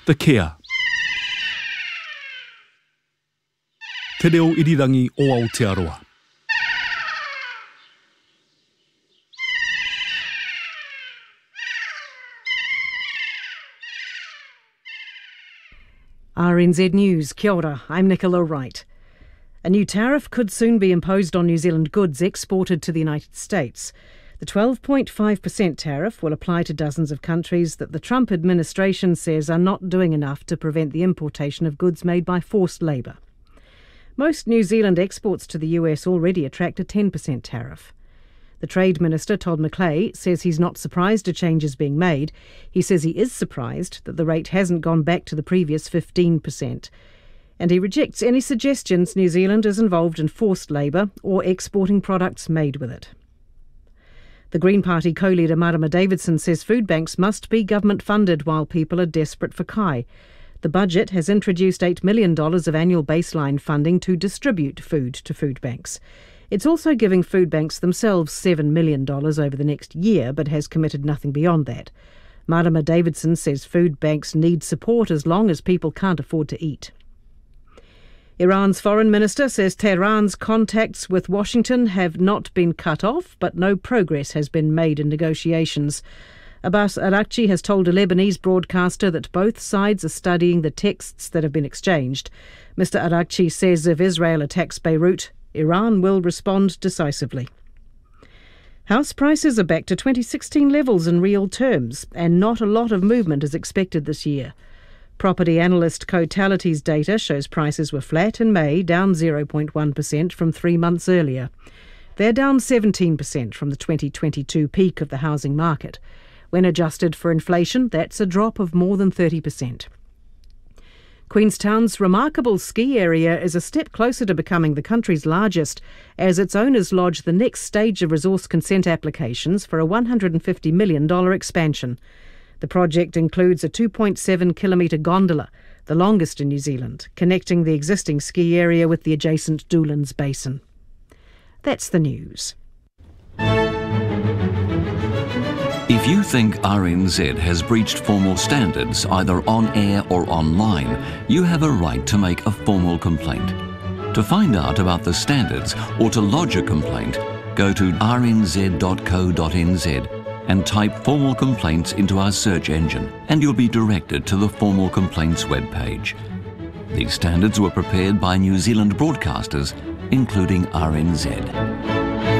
The Kia. Te reo irirangi o Aotearoa. RNZ News, kia ora, I'm Nicola Wright. A new tariff could soon be imposed on New Zealand goods exported to the United States. The 12.5% tariff will apply to dozens of countries that the Trump administration says are not doing enough to prevent the importation of goods made by forced labour. Most New Zealand exports to the US already attract a 10% tariff. The Trade Minister, Todd McClay, says he's not surprised a change is being made. He says he is surprised that the rate hasn't gone back to the previous 15%. And he rejects any suggestions New Zealand is involved in forced labour or exporting products made with it. The Green Party co-leader Marama Davidson says food banks must be government funded while people are desperate for kai. The budget has introduced $8 million of annual baseline funding to distribute food to food banks. It's also giving food banks themselves $7 million over the next year, but has committed nothing beyond that. Marama Davidson says food banks need support as long as people can't afford to eat. Iran's foreign minister says Tehran's contacts with Washington have not been cut off, but no progress has been made in negotiations. Abbas Araghchi has told a Lebanese broadcaster that both sides are studying the texts that have been exchanged. Mr. Araghchi says if Israel attacks Beirut, Iran will respond decisively. House prices are back to 2016 levels in real terms, and not a lot of movement is expected this year. Property analyst Cotality's data shows prices were flat in May, down 0.1% from 3 months earlier. They're down 17% from the 2022 peak of the housing market. When adjusted for inflation, that's a drop of more than 30%. Queenstown's remarkable ski area is a step closer to becoming the country's largest, as its owners lodge the next stage of resource consent applications for a $150 million expansion. The project includes a 2.7-kilometre gondola, the longest in New Zealand, connecting the existing ski area with the adjacent Doolan's Basin. That's the news. If you think RNZ has breached formal standards either on air or online, you have a right to make a formal complaint. To find out about the standards or to lodge a complaint, go to rnz.co.nz and type formal complaints into our search engine, and you'll be directed to the formal complaints webpage. These standards were prepared by New Zealand broadcasters, including RNZ.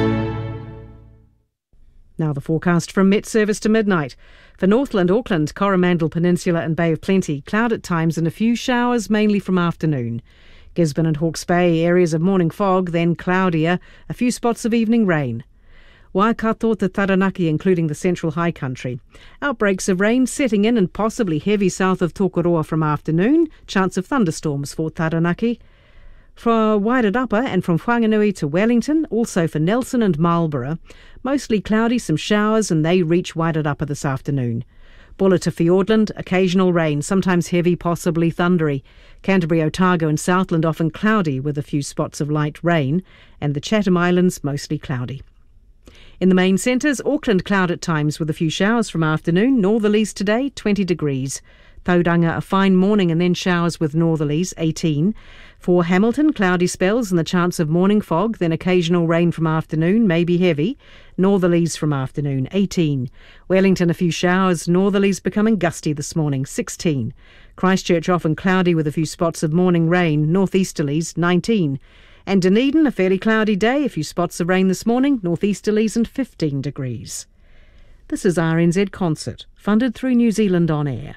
Now the forecast from Met Service to midnight. For Northland, Auckland, Coromandel Peninsula and Bay of Plenty, cloud at times and a few showers, mainly from afternoon. Gisborne and Hawke's Bay, areas of morning fog, then cloudier, a few spots of evening rain. Waikato to Taranaki, including the central high country. Outbreaks of rain setting in and possibly heavy south of Tokoroa from afternoon. Chance of thunderstorms for Taranaki. For Wairarapa and from Whanganui to Wellington, also for Nelson and Marlborough. Mostly cloudy, some showers, and they reach Wairarapa this afternoon. Bulla to Fiordland, occasional rain, sometimes heavy, possibly thundery. Canterbury, Otago and Southland often cloudy with a few spots of light rain, and the Chatham Islands mostly cloudy. In the main centres, Auckland cloud at times with a few showers from afternoon, northerlies today, 20 degrees. Tauranga, a fine morning and then showers with northerlies, 18. For Hamilton, cloudy spells and the chance of morning fog, then occasional rain from afternoon, maybe heavy. Northerlies from afternoon, 18. Wellington, a few showers, northerlies becoming gusty this morning, 16. Christchurch, often cloudy with a few spots of morning rain, northeasterlies, 19. And Dunedin, a fairly cloudy day, a few spots of rain this morning, northeasterlies and 15 degrees. This is RNZ Concert, funded through New Zealand On Air.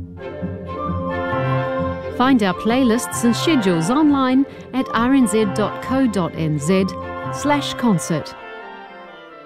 Find our playlists and schedules online at rnz.co.nz/concert.